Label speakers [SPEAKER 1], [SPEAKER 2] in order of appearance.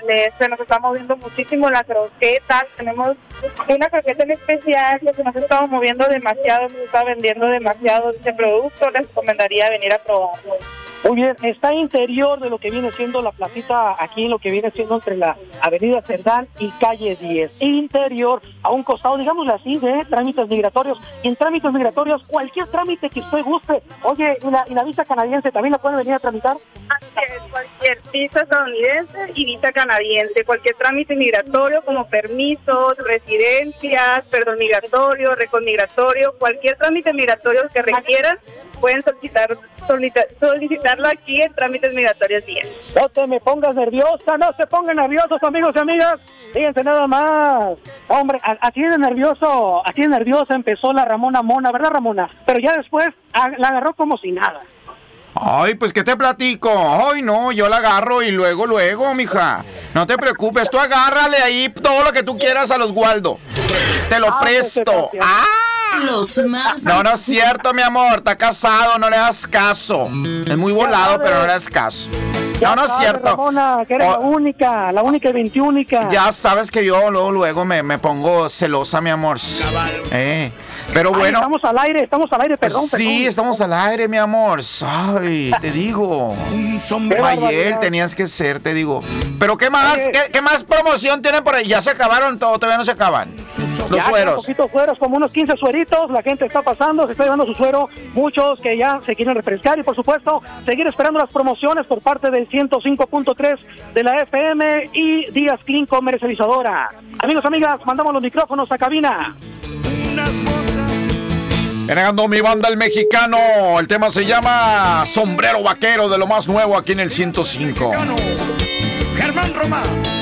[SPEAKER 1] se nos está moviendo muchísimo la croqueta. Tenemos una croqueta en especial que se nos está moviendo demasiado, se está vendiendo demasiado este producto. Les recomendaría venir a probarlo.
[SPEAKER 2] Muy bien, está interior de lo que viene siendo la placita, aquí lo que viene siendo entre la avenida Cerdán y calle 10. Interior, a un costado, digámoslo así, de trámites migratorios. Y en trámites migratorios, cualquier trámite que usted guste. Oye, ¿y la visa canadiense también la puede venir a tramitar?
[SPEAKER 1] Así es, cualquier visa estadounidense y visa canadiense, cualquier trámite migratorio como permisos, residencias, perdón migratorio, récord migratorio, cualquier trámite migratorio que requieran, pueden solicitarlo aquí en Trámites Migratorios 10.
[SPEAKER 2] No te me pongas nerviosa, no se pongan nerviosos, amigos y amigas. Fíjense nada más. Hombre, así de nerviosa empezó la Ramona Mona, ¿verdad, Ramona? Pero ya después la agarró como si nada.
[SPEAKER 3] Ay, pues, ¿qué te platico? Ay, no, yo la agarro y luego, mija. No te preocupes, tú agárrale ahí todo lo que tú quieras a los Waldo. Te lo presto.
[SPEAKER 4] Los más...
[SPEAKER 3] No es cierto, mi amor, está casado, no le das caso. Es muy volado, pero no le das caso. No es cierto.
[SPEAKER 2] Ramona, que eres la única y 21.
[SPEAKER 3] Ya sabes que yo luego me pongo celosa, mi amor. Pero bueno.
[SPEAKER 2] Estamos al aire, perdón.
[SPEAKER 3] Sí, estamos al aire, mi amor. Ay, te digo. Ayer tenías que ser, te digo. Pero ¿qué más? ¿Qué más promoción tienen por ahí? ¿Ya se acabaron todo? ¿Todavía no se acaban? Los sueros.
[SPEAKER 2] Un poquito sueros, como unos 15 sueritos. La gente está pasando, se está llevando su suero. Muchos que ya se quieren refrescar. Y por supuesto, seguir esperando las promociones por parte del 105.3 de la FM y Díaz Clean Comercializadora. Amigos, amigas, mandamos los micrófonos a cabina.
[SPEAKER 3] Llegando mi banda El Mexicano. El tema se llama Sombrero Vaquero, de lo más nuevo aquí en el 105.
[SPEAKER 5] Germán Román.